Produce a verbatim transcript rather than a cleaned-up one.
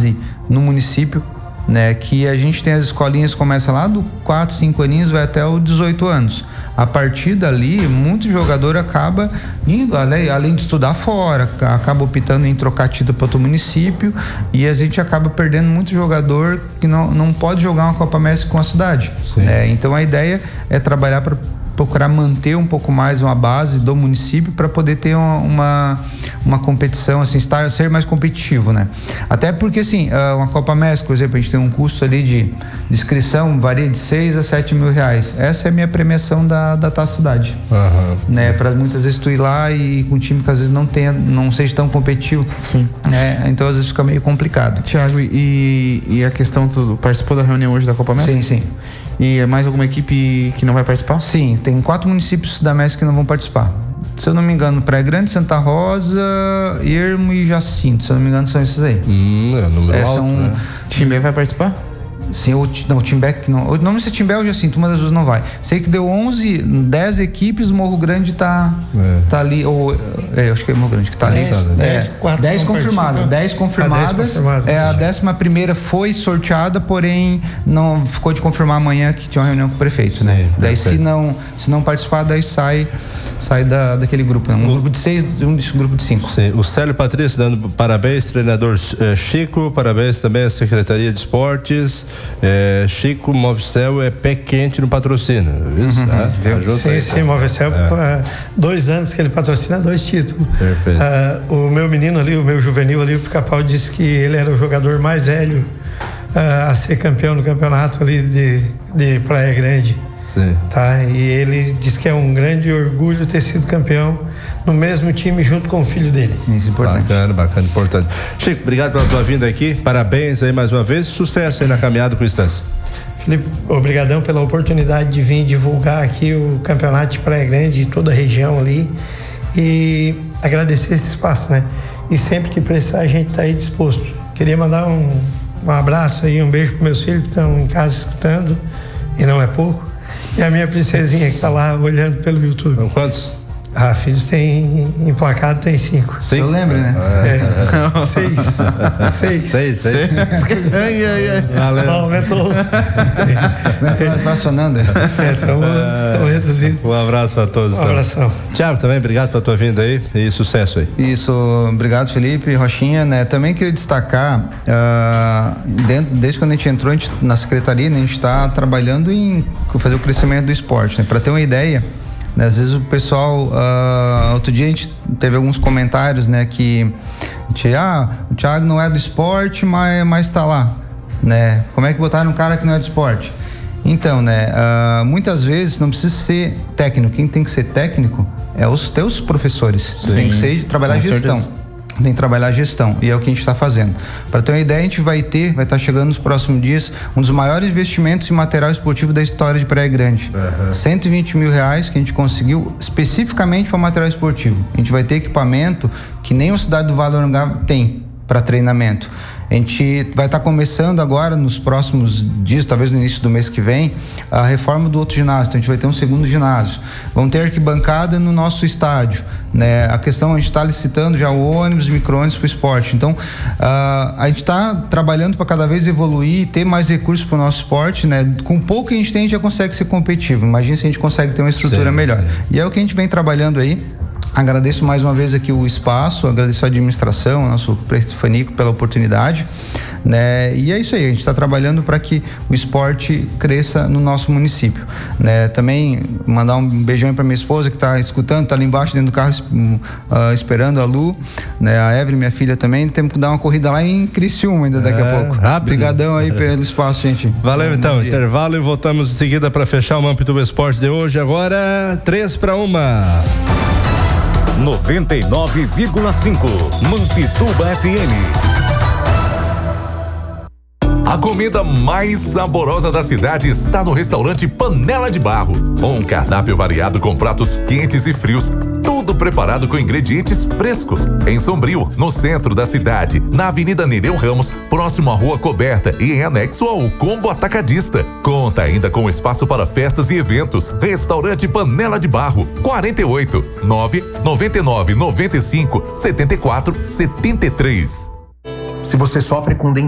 base no município, né? Que a gente tem as escolinhas que começam lá do quatro, cinco aninhos, vai até os dezoito anos. A partir dali, muito jogador acaba indo, além, além de estudar fora, acaba optando em trocar título para outro município, e a gente acaba perdendo muito jogador que não, não pode jogar uma Copa Mestre com a cidade, né? Então a ideia é trabalhar para procurar manter um pouco mais uma base do município para poder ter uma, uma, uma competição, assim, estar, ser mais competitivo, né? Até porque, assim, uma Copa Mestre, por exemplo, a gente tem um custo ali de inscrição, varia de seis a sete mil reais. Essa é a minha premiação da, da Taça Cidade. Uhum. Né? Para muitas vezes tu ir lá e com um time que às vezes não tenha, não seja tão competitivo. Sim. Né? Então às vezes fica meio complicado. Tiago, e, e a questão, tu participou da reunião hoje da Copa Mestre? Sim, sim. E é mais alguma equipe que não vai participar? Sim, tem quatro municípios da Mestre que não vão participar. Se eu não me engano, Praia Grande, Santa Rosa, Ermo e Jacinto. Se eu não me engano, são esses aí. Hum, é número é, alto, são... né? Timbé vai participar? Sim, o, não, o Timbé não. O nome é Timbé ou Jacinto, uma das duas não vai. Sei que deu onze, dez equipes, Morro Grande tá, é. tá ali, ou, é, acho que é Morro Grande que tá ali. dez confirmadas, dez confirmadas. É, a décima primeira foi sorteada, porém não ficou de confirmar amanhã que tinha uma reunião com o prefeito, né? Sim, daí se não, se não participar, daí sai sai da, daquele grupo, né? Um o, grupo de seis e um grupo de cinco. Sim. O Célio Patrício dando parabéns, treinador eh, Chico, parabéns também à Secretaria de Esportes. Eh, Chico, Movicel é pé quente no patrocínio. Isso, uhum, tá? Tá sim, aí, sim, tá? Movicel, é. dois anos que ele patrocina dois títulos. Perfeito. Uh, o meu menino ali, o meu juvenil ali, o Pica-Pau, disse que ele era o jogador mais velho uh, a ser campeão no campeonato ali de, de Praia Grande. Sim. Tá? E ele diz que é um grande orgulho ter sido campeão no mesmo time junto com o filho dele. Isso é importante. Bacana, bacana, importante. Chico, obrigado pela tua vinda aqui, parabéns aí mais uma vez, sucesso aí na caminhada com o Estância. Felipe, obrigadão pela oportunidade de vir divulgar aqui o campeonato de Praia Grande e toda a região ali, e agradecer esse espaço, né? E sempre que precisar a gente tá aí disposto. Queria mandar um, um abraço aí, um beijo para meus filhos que estão em casa escutando, e não é pouco. E a minha princesinha que tá lá olhando pelo YouTube. Quantos? Ah, filhos tem emplacado, tem cinco. Cinco? Eu lembro, né? É. Seis. Seis. Seis, seis. Valeu. Não, aumentou. Vai fracionando. É, estamos reduzindo. Um abraço para todos. Um abração. Tiago, também obrigado pela tua vinda aí e sucesso aí. Isso, obrigado, Felipe, Rochinha, né? Também queria destacar, uh, dentro, desde quando a gente entrou a gente, na secretaria, né, a gente está trabalhando em fazer o crescimento do esporte, né? Para ter uma ideia, né, às vezes o pessoal, uh, outro dia a gente teve alguns comentários, né, que a gente, ah, o Thiago não é do esporte, mas, mas tá lá, né? Como é que botaram um cara que não é do esporte? Então, né, uh, muitas vezes não precisa ser técnico, quem tem que ser técnico é os teus professores. Sim, tem que ser trabalhar a gestão. Certeza. Tem que trabalhar a gestão, e é o que a gente está fazendo. Para ter uma ideia, a gente vai ter, vai estar tá chegando nos próximos dias, um dos maiores investimentos em material esportivo da história de Praia Grande. Uhum. cento e vinte mil reais que a gente conseguiu especificamente para material esportivo. A gente vai ter equipamento que nem a cidade do Vale do Arangá tem para treinamento. A gente vai estar tá começando agora, nos próximos dias, talvez no início do mês que vem, a reforma do outro ginásio. Então a gente vai ter um segundo ginásio. Vamos ter arquibancada no nosso estádio, né? A questão, a gente está licitando já o ônibus, micro-ônibus para o esporte. Então, uh, a gente está trabalhando para cada vez evoluir e ter mais recursos para o nosso esporte, né? Com pouco que a gente tem, a gente já consegue ser competitivo. Imagina se a gente consegue ter uma estrutura Sim, melhor. É. E é o que a gente vem trabalhando aí. Agradeço mais uma vez aqui o espaço, agradeço a administração, nosso prefeito Fanico pela oportunidade, né? E é isso aí, a gente está trabalhando para que o esporte cresça no nosso município, né? Também mandar um beijão para minha esposa que está escutando, está ali embaixo dentro do carro uh, esperando a Lu, né? A Evelyn, minha filha também, temos que dar uma corrida lá em Criciúma ainda daqui é, a pouco. Rápido. Obrigadão aí pelo espaço, gente. Valeu, então, intervalo e voltamos em seguida para fechar o Mampituba Esporte de hoje, agora três para uma. noventa e nove vírgula cinco Mampituba F M. A comida mais saborosa da cidade está no restaurante Panela de Barro. Um cardápio variado com pratos quentes e frios, tudo preparado com ingredientes frescos. Em Sombrio, no centro da cidade, na Avenida Nereu Ramos, próximo à Rua Coberta e em anexo ao Combo Atacadista. Conta ainda com espaço para festas e eventos. Restaurante Panela de Barro, quarenta e oito, nove noventa e nove, noventa e cinco, setenta e quatro, setenta e três. Se você sofre com